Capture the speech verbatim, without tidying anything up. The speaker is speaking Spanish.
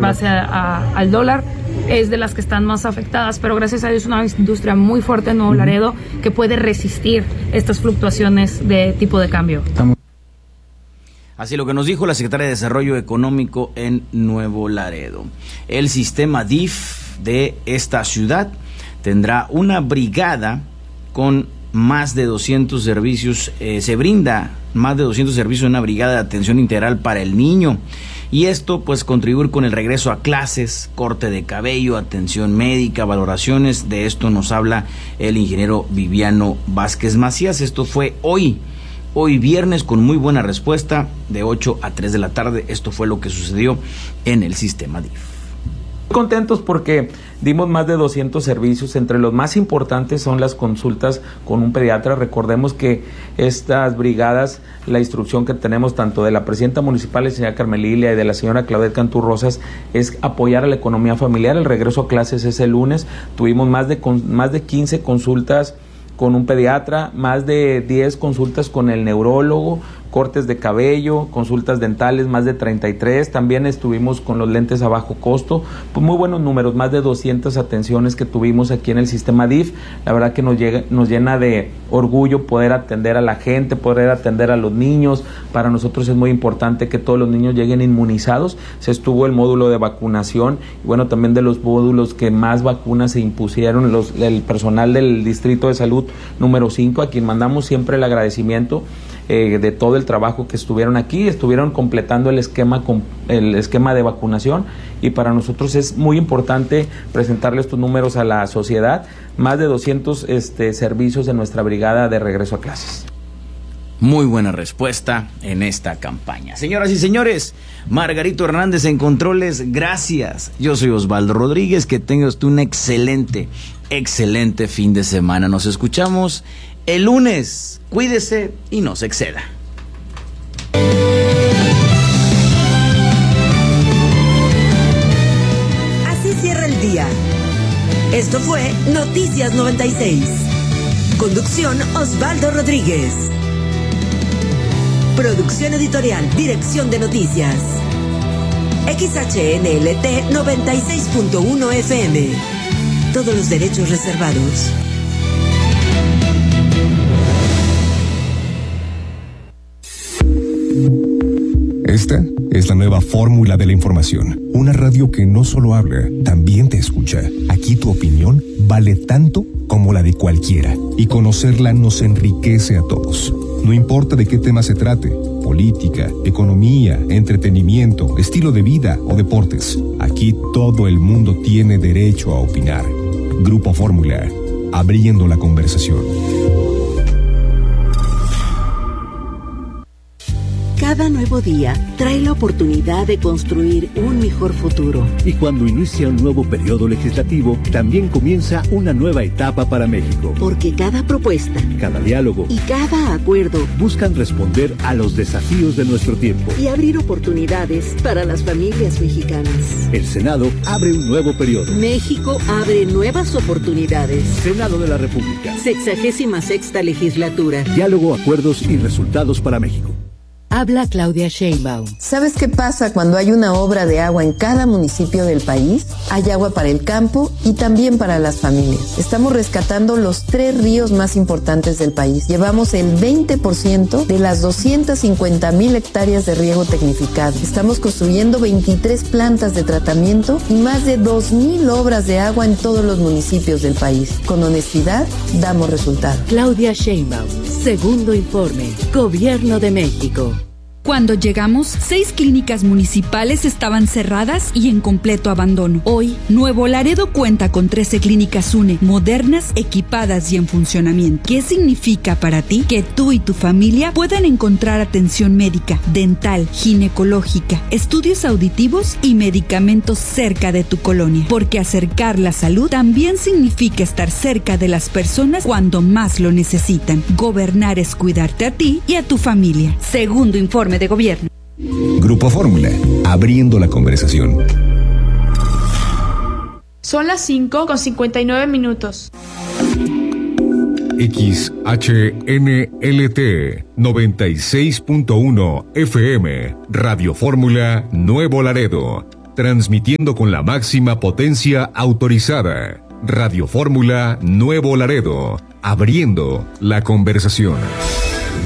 base a, a, al dólar, es de las que están más afectadas, pero gracias a Dios es una industria muy fuerte en Nuevo Laredo que puede resistir estas fluctuaciones de tipo de cambio. Así lo que nos dijo la secretaria de Desarrollo Económico en Nuevo Laredo. El sistema D I F de esta ciudad tendrá una brigada con más de doscientos servicios, eh, se brinda más de doscientos servicios en una brigada de atención integral para el niño. Y esto pues contribuir con el regreso a clases, corte de cabello, atención médica, valoraciones. De esto nos habla el ingeniero Viviano Vázquez Macías. Esto fue hoy, hoy viernes, con muy buena respuesta, de ocho a tres de la tarde. Esto fue lo que sucedió en el sistema D I F. Contentos porque dimos más de doscientos servicios. Entre los más importantes son las consultas con un pediatra. Recordemos que estas brigadas, la instrucción que tenemos tanto de la presidenta municipal, la señora Carmelilia, y de la señora Claudette Cantú Rosas, es apoyar a la economía familiar. El regreso a clases es el lunes. Tuvimos más de, más de quince consultas con un pediatra, más de diez consultas con el neurólogo, cortes de cabello, consultas dentales, más de treinta y tres. También estuvimos con los lentes a bajo costo. Pues muy buenos números, más de doscientas atenciones que tuvimos aquí en el sistema D I F. La verdad que nos, llega, nos llena de orgullo poder atender a la gente, poder atender a los niños. Para nosotros es muy importante que todos los niños lleguen inmunizados. Se estuvo el módulo de vacunación y bueno, también de los módulos que más vacunas se impusieron, los, el personal del Distrito de Salud número cinco, a quien mandamos siempre el agradecimiento Eh, de todo el trabajo que estuvieron aquí, estuvieron completando el esquema con, el esquema de vacunación, y para nosotros es muy importante presentarle estos números a la sociedad. Más de doscientos este, servicios de nuestra brigada de regreso a clases. Muy buena respuesta en esta campaña. Señoras y señores, Margarito Hernández en controles, gracias. Yo soy Osvaldo Rodríguez, que tengas un excelente, excelente fin de semana. Nos escuchamos el lunes. Cuídese y no se exceda. Así cierra el día. Esto fue Noticias noventa y seis. Conducción Osvaldo Rodríguez. Producción editorial, dirección de noticias. X H N L T noventa y seis punto uno F M. Todos los derechos reservados. Esta es la nueva fórmula de la información. Una radio que no solo habla, también te escucha. Aquí tu opinión vale tanto como la de cualquiera. Y conocerla nos enriquece a todos. No importa de qué tema se trate: política, economía, entretenimiento, estilo de vida o deportes. Aquí todo el mundo tiene derecho a opinar. Grupo Fórmula, abriendo la conversación. Cada nuevo día trae la oportunidad de construir un mejor futuro. Y cuando inicia un nuevo periodo legislativo, también comienza una nueva etapa para México. Porque cada propuesta, cada diálogo y cada acuerdo buscan responder a los desafíos de nuestro tiempo y abrir oportunidades para las familias mexicanas. El Senado abre un nuevo periodo. México abre nuevas oportunidades. Senado de la República. Sexagésima sexta legislatura. Diálogo, acuerdos y resultados para México. Habla Claudia Sheinbaum. ¿Sabes qué pasa cuando hay una obra de agua en cada municipio del país? Hay agua para el campo y también para las familias. Estamos rescatando los tres ríos más importantes del país. Llevamos el veinte por ciento de las doscientas cincuenta mil hectáreas de riego tecnificado. Estamos construyendo veintitrés plantas de tratamiento y más de dos mil obras de agua en todos los municipios del país. Con honestidad, damos resultados. Claudia Sheinbaum, segundo informe, Gobierno de México. Cuando llegamos, seis clínicas municipales estaban cerradas y en completo abandono. Hoy, Nuevo Laredo cuenta con trece clínicas U N E, modernas, equipadas y en funcionamiento. ¿Qué significa para ti que tú y tu familia puedan encontrar atención médica, dental, ginecológica, estudios auditivos y medicamentos cerca de tu colonia? Porque acercar la salud también significa estar cerca de las personas cuando más lo necesitan. Gobernar es cuidarte a ti y a tu familia. Segundo informe de gobierno. Grupo Fórmula, abriendo la conversación. Son las cinco con cincuenta y nueve minutos. X H N L T noventa y seis punto uno F M, Radio Fórmula Nuevo Laredo. transmitiendo con la máxima potencia autorizada. Radio Fórmula Nuevo Laredo, abriendo la conversación.